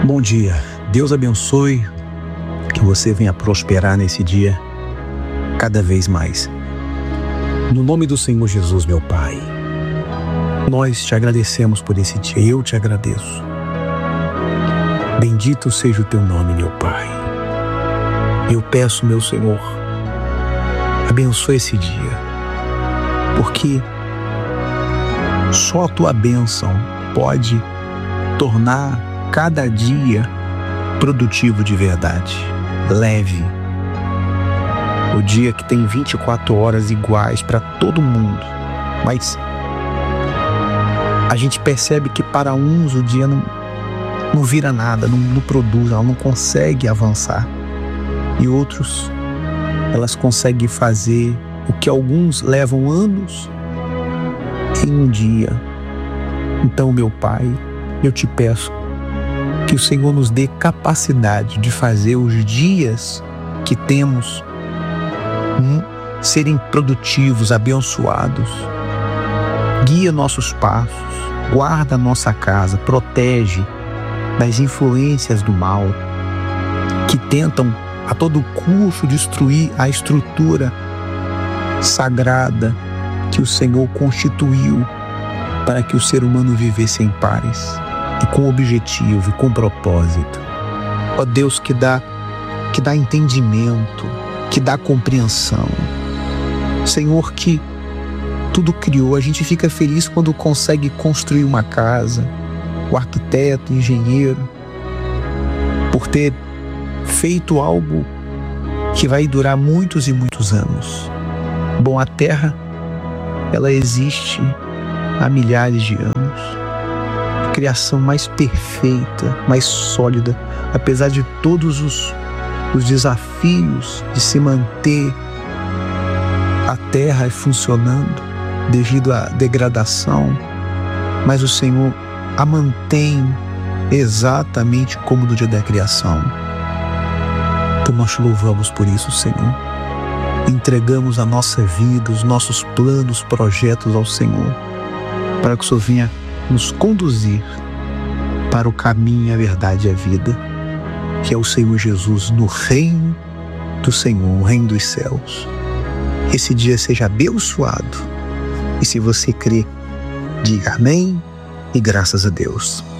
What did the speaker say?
Bom dia, Deus abençoe, que você venha prosperar nesse dia cada vez mais. No nome do Senhor Jesus, meu Pai, nós te agradecemos por esse dia, eu te agradeço. Bendito seja o teu nome, meu Pai. Eu peço, meu Senhor, abençoe esse dia, porque só a tua bênção pode tornar cada dia produtivo de verdade, leve. O dia que tem 24 horas iguais para todo mundo, mas a gente percebe que para uns o dia não vira nada, não produz, ela não consegue avançar. E outros, elas conseguem fazer o que alguns levam anos em um dia. Então, meu Pai, eu te peço que o Senhor nos dê capacidade de fazer os dias que temos serem produtivos, abençoados. Guia nossos passos, guarda nossa casa, protege das influências do mal que tentam a todo custo destruir a estrutura sagrada que o Senhor constituiu para que o ser humano vivesse em paz e com objetivo e com propósito. Ó Deus, que dá entendimento, que dá compreensão. Senhor, que tudo criou, a gente fica feliz quando consegue construir uma casa, o arquiteto, o engenheiro, por ter feito algo que vai durar muitos e muitos anos. Bom, a Terra, ela existe há milhares de anos. A criação mais perfeita, mais sólida, apesar de todos os desafios de se manter a Terra funcionando devido à degradação, mas o Senhor a mantém exatamente como no dia da criação. Então nós te louvamos por isso, Senhor. Entregamos a nossa vida, os nossos planos, projetos ao Senhor, para que o Senhor venha nos conduzir para o caminho, a verdade e a vida, que é o Senhor Jesus, no reino do Senhor, o reino dos céus. Esse dia seja abençoado. E se você crê, diga amém e graças a Deus.